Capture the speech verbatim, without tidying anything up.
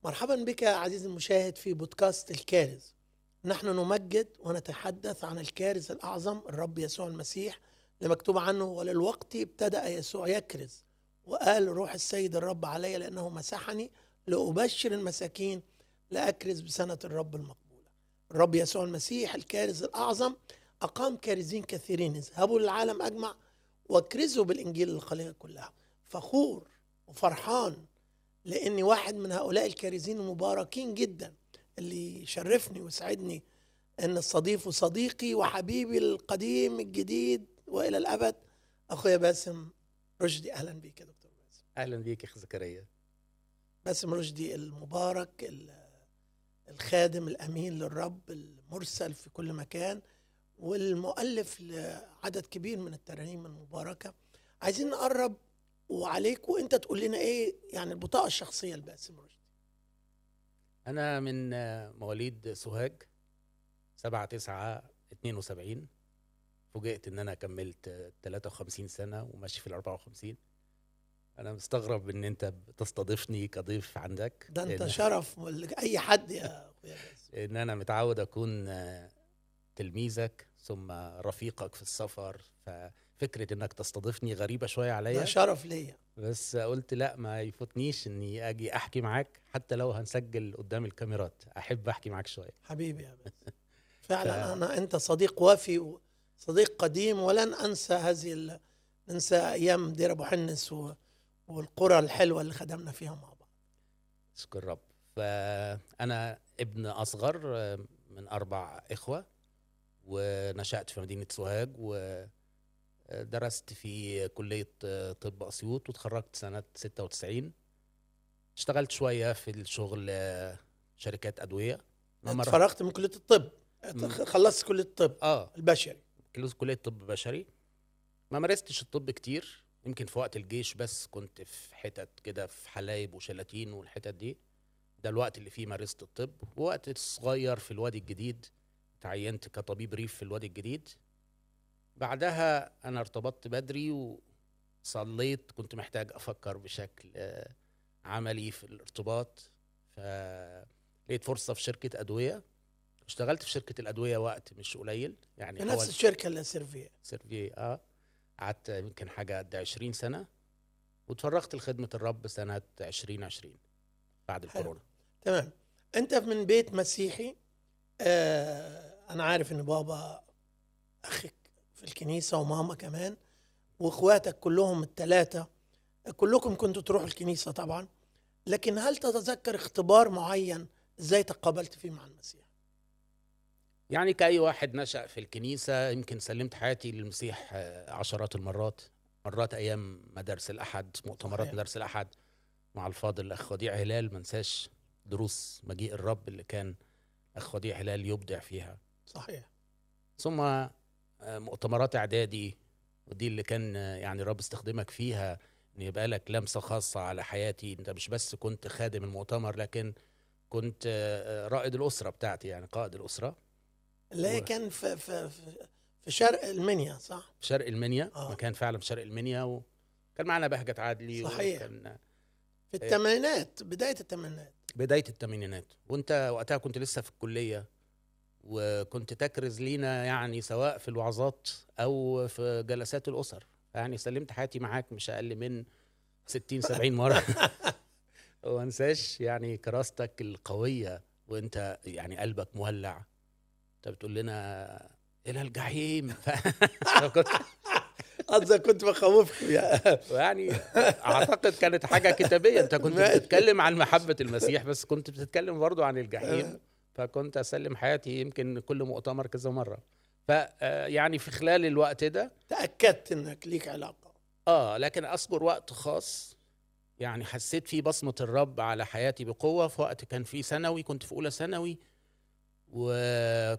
مرحبا بك يا عزيزي المشاهد في بودكاست الكارز. نحن نمجد ونتحدث عن الكارز الأعظم الرب يسوع المسيح اللي مكتوب عنه: وللوقت ابتدأ يسوع يكرز وقال روح السيد الرب علي لأنه مسحني لأبشر المساكين لأكرز بسنة الرب المقبولة. الرب يسوع المسيح الكارز الأعظم أقام كارزين كثيرين: اذهبوا للعالم أجمع واكرزوا بالإنجيل للخليقة كلها. فخور وفرحان لأني واحد من هؤلاء الكارزين المباركين جدا اللي يشرفني ويسعدني أن استضيف صديقي وحبيبي القديم الجديد وإلى الأبد أخويا باسم رشدي. أهلا بيك يا دكتور باسم. اهلا بيك يا اخي زكريا. باسم رشدي المبارك الخادم الأمين للرب المرسل في كل مكان والمؤلف لعدد كبير من الترانيم المباركة. عايزين نقرب وعليك وانت تقول لنا ايه يعني البطاقة الشخصية لباسم رشدي. انا من مواليد سوهاج سبعة تسعة اتنين وسبعين. فوجئت ان انا كملت ثلاثة وخمسين سنة وماشي في الاربعة وخمسين. انا مستغرب ان انت بتستضيفني كضيف عندك. ده انت إن شرف اي حد يا اخويا باسم. ان انا متعود اكون تلميذك ثم رفيقك في السفر، ففكرة انك تستضيفني غريبة شوية عليا. ده شرف ليا، بس قلت لا، ما يفوتنيش اني اجي احكي معاك حتى لو هنسجل قدام الكاميرات. احب احكي معاك شوية حبيبي يا باسم. فعلا ف... انا انت صديق وافي وصديق قديم، ولن انسى هذه ال... ننسى ايام دير ابو حنس و... والقرى الحلوة اللي خدمنا فيها مع بعض. اشكر رب. فانا ابن اصغر من اربع اخوة، ونشأت في مدينة سوهاج، ودرست في كلية طب أسيوط، وتخرجت سنة ستة وتسعين. اشتغلت شوية في الشغل شركات أدوية. اتفرغت من كلية الطب، خلصت كلية الطب اه البشري، كلية طب بشري. ما مارستش الطب كتير، يمكن في وقت الجيش بس كنت في حتت كده في حلايب وشلاتين والحتت دي. ده الوقت اللي فيه مارست الطب. ووقت صغير في الوادي الجديد تعينت كطبيب ريف في الوادي الجديد. بعدها أنا ارتبطت بدري وصليت، كنت محتاج أفكر بشكل عملي في الارتباط، فلقيت فرصة في شركة أدوية. اشتغلت في شركة الأدوية وقت مش قليل، يعني في نفس الشركة اللي سيرفيه سيرفيه اه قعدت يمكن حاجة قد عشرين سنة، وتفرغت لخدمة الرب سنة عشرين عشرين بعد الكورونا. تمام. أنت من بيت مسيحي. آه أنا عارف إن بابا أخك في الكنيسة وماما كمان وإخواتك كلهم الثلاثة كلكم كنتوا تروحوا الكنيسة طبعا، لكن هل تتذكر اختبار معين إزاي تقابلت فيه مع المسيح؟ يعني كأي واحد نشأ في الكنيسة، يمكن سلمت حياتي للمسيح عشرات المرات. مرات أيام مدارس الأحد، مؤتمرات صحيح. مدارس الأحد مع الفاضل الأخ وديع هلال. منساش دروس مجيء الرب اللي كان أخ وديع هلال يبدع فيها. صحيح. ثم مؤتمرات إعدادي، ودي اللي كان يعني الرب استخدمك فيها إن يبقى لك لمسة خاصة على حياتي. أنت مش بس كنت خادم المؤتمر، لكن كنت رائد الأسرة بتاعتي، يعني قائد الأسرة اللي هي و... كان في, في, في شرق المنيا، صح؟ في شرق المنيا. آه. مكان فعلا في شرق المنيا، وكان معنا بهجت عدلي. صحيح. وكان في الثمانينات، بداية الثمانينات بداية الثمانينات وانت وقتها كنت لسه في الكلية، وكنت تكرز لينا يعني سواء في الوعظات أو في جلسات الأسر. يعني سلمت حياتي معاك مش أقل من ستين سبعين مرة. وانساش يعني كراستك القوية، وانت يعني قلبك مولع. انت بتقول لنا إلى الجحيم. قصدك كنت بخوفكم يعني اعتقد كانت حاجه كتابيه. انت كنت بتتكلم عن محبه المسيح، بس كنت بتتكلم برضو عن الجحيم. فكنت اسلم حياتي يمكن كل مؤتمر كذا مره. ف يعني في خلال الوقت ده تاكدت انك ليك علاقه. اه لكن اذكر وقت خاص يعني حسيت فيه بصمه الرب على حياتي بقوه. في وقت كان فيه ثانوي، كنت في اولى ثانوي، و